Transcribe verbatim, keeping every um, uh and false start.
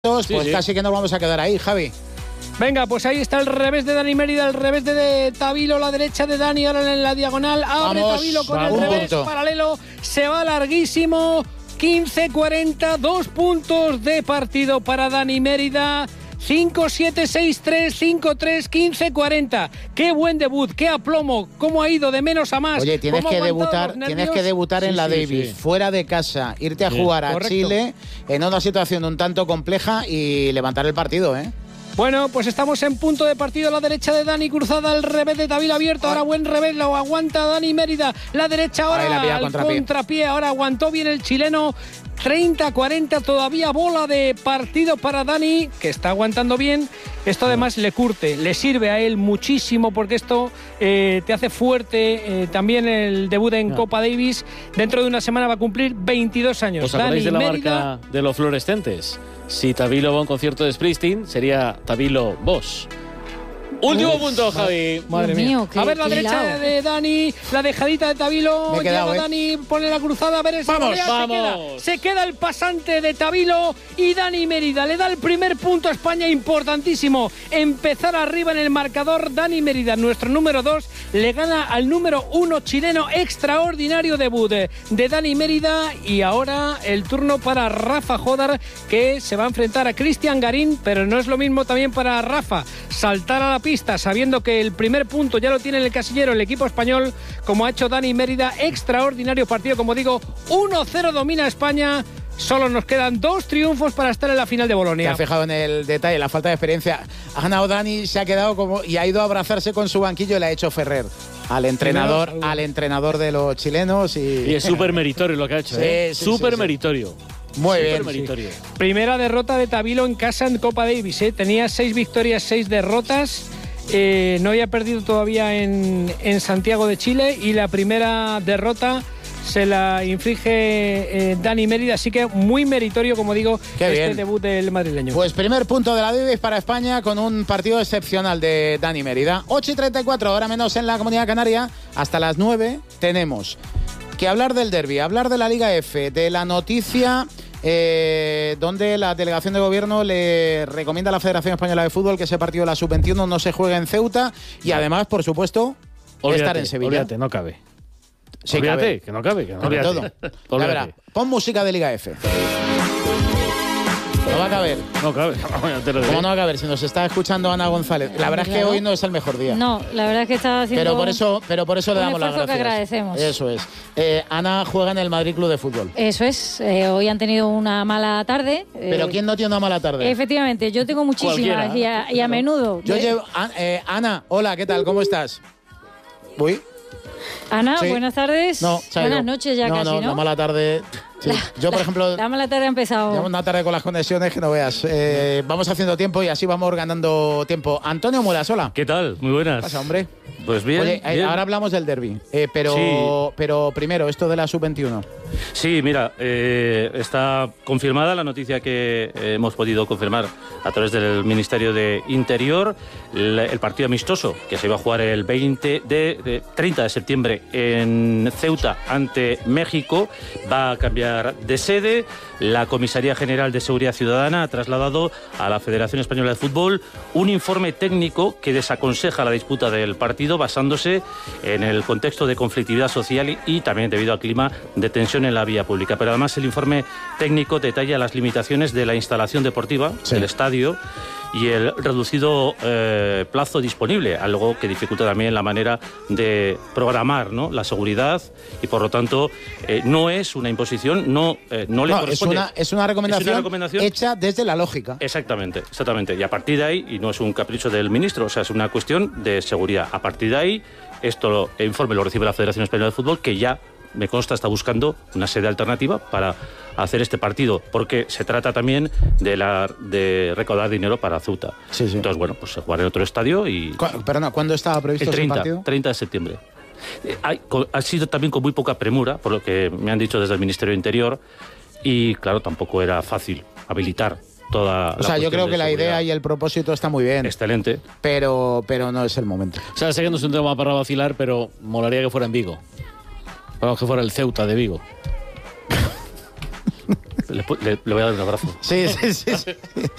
pues sí, sí. casi que nos vamos a quedar ahí, Javi. Venga, pues ahí está el revés de Dani Mérida, el revés de, de Tabilo, la derecha de Dani, ahora en la diagonal. Abre Vamos, Tabilo con vamos, el revés punto. paralelo, se va larguísimo. quince cuarenta, dos puntos de partido para Dani Mérida. cinco siete, seis tres, cinco tres, quince cuarenta. Qué buen debut, qué aplomo, cómo ha ido de menos a más. Oye, tienes ¿Cómo ha que aguantado debutar, los nervios? tienes que debutar Sí, en la sí, Davis, sí. fuera de casa, irte a Sí, jugar a correcto. Chile en una situación un tanto compleja y levantar el partido, ¿eh? Bueno, pues estamos en punto de partido. La derecha de Dani cruzada, el revés de Tabilo abierto. Ahora buen revés, lo aguanta Dani Mérida. La derecha ahora Ahí la pilla al contrapié. contrapié. Ahora aguantó bien el chileno. treinta cuarenta, todavía bola de partido para Dani, que está aguantando bien. Esto además le curte, le sirve a él muchísimo, porque esto eh, te hace fuerte. Eh, también el debut en No. Copa Davis. Dentro de una semana va a cumplir veintidós años. ¿Os acordáis Dani de la Mérida. marca de los fluorescentes? Si Tabilo va a un concierto de Springsteen, sería Tabilo Boss. Último Uf, punto, Javi. Madre Dios mía. mío, qué- a ver la qué derecha hilado. de Dani, la dejadita de Tabilo. Me he quedado, Llega ¿eh? Dani, pone la cruzada, a ver esa Vamos, volea, vamos. Se queda, se queda el pasante de Tabilo y Dani Mérida le da el primer punto a España, importantísimo. Empezar arriba en el marcador. Dani Mérida, nuestro número dos, le gana al número uno chileno. Extraordinario debut de, de Dani Mérida. Y ahora el turno para Rafa Jodar, que se va a enfrentar a Cristian Garín, pero no es lo mismo también para Rafa saltar a la pista sabiendo que el primer punto ya lo tiene en el casillero el equipo español, como ha hecho Dani Mérida. Extraordinario partido, como digo, uno cero domina España. Solo nos quedan dos triunfos para estar en la final de Te Bolonia. has fijado en el detalle, la falta de experiencia. Ha ganado Dani, se ha quedado como y ha ido a abrazarse con su banquillo y le ha hecho Ferrer al entrenador, Saludos. al entrenador de los chilenos y, Y es súper meritorio lo que ha hecho, Sí, ¿eh? sí, Súper sí, sí. meritorio. Muy Súper bien. meritorio. Primera derrota de Tabilo en casa en Copa Davis, ¿eh? Tenía seis victorias, seis derrotas. Eh, no había perdido todavía en, en Santiago de Chile, y la primera derrota se la inflige eh, Dani Mérida, así que muy meritorio, como digo, Qué este bien. debut del madrileño. Pues primer punto de la Davis para España con un partido excepcional de Dani Mérida. ocho y treinta y cuatro, hora menos en la Comunidad Canaria. Hasta las nueve tenemos que hablar del derbi, hablar de la Liga F, de la noticia eh, donde la delegación de gobierno le recomienda a la Federación Española de Fútbol que ese partido de la sub veintiuno no se juegue en Ceuta y además, por supuesto, Olvídate, estar en Sevilla. olvídate, no cabe. Sí, olvídate, cabe. que no cabe, que no Cabe cabe. todo. Ya Olvídate. verá, pon música de Liga F. No va a caber. No cabe. Te lo diré. ¿Cómo no va a caber? Si nos está escuchando Ana González. La verdad es que Claro. hoy no es el mejor día. No, la verdad es que está haciendo... Pero por eso, pero por eso le un damos las esfuerzo gracias. que agradecemos. Eso es. Eh, Ana juega en el Madrid Club de Fútbol. Eso es. Eh, hoy han tenido una mala tarde. eh, Pero ¿quién no tiene una mala tarde? Efectivamente, yo tengo muchísimas Cualquiera. y a, y a menudo. Yo De- llevo. a- eh, Ana, hola, ¿qué tal? ¿Cómo estás? Uy. Ana, Sí. buenas tardes. No, se ha Buenas ido. noches ya no, casi, no, ¿no? la mala tarde. sí. Yo, por ejemplo, La mala tarde ha empezado. llevo una tarde con las conexiones que no veas. Eh, vamos haciendo tiempo y así vamos ganando tiempo. Antonio Muelas, hola. ¿Qué tal? Muy ¿Qué buenas. pasa, hombre? Pues bien. Oye, eh, bien. ahora hablamos del derbi, eh, pero, Sí. pero primero, esto de la sub veintiuno. Sí, mira, eh, está confirmada la noticia que eh, hemos podido confirmar a través del Ministerio de Interior. El, el partido amistoso que se iba a jugar el veinte de, de treinta de septiembre en Ceuta ante México va a cambiar de sede. La Comisaría General de Seguridad Ciudadana ha trasladado a la Federación Española de Fútbol un informe técnico que desaconseja la disputa del partido basándose en el contexto de conflictividad social y, y también debido al clima de tensión en la vía pública. Pero además el informe técnico detalla las limitaciones de la instalación deportiva Sí. del estadio y el reducido eh, plazo disponible, algo que dificulta también la manera de programar, ¿no?, la seguridad, y por lo tanto eh, no es una imposición, no, eh, no le No, es corresponde. una, es una recomendación Es una recomendación hecha desde la lógica. Exactamente, exactamente. Y a partir de ahí, y no es un capricho del ministro, o sea, es una cuestión de seguridad. A partir de ahí, esto lo, el informe lo recibe la Federación Española de Fútbol, que ya, me consta, está buscando una sede alternativa para hacer este partido, porque se trata también de, la, de recaudar dinero para Ceuta. Sí, sí. Entonces, bueno, pues se jugará en otro estadio y... Cu- Perdona, ¿cuándo estaba previsto El ese treinta, partido? treinta de septiembre. Eh, hay- co- ha sido también con muy poca premura, por lo que me han dicho desde el Ministerio de Interior, y claro, tampoco era fácil habilitar toda la O sea, yo cuestión creo de que la seguridad. idea y el propósito está muy bien, Excelente. pero, pero no es el momento. O sea, sé que no es un tema para vacilar, pero molaría que fuera en Vigo. Vamos, que fuera el Ceuta de Vigo. Le, le- le voy a dar un abrazo. Sí, sí, sí. sí.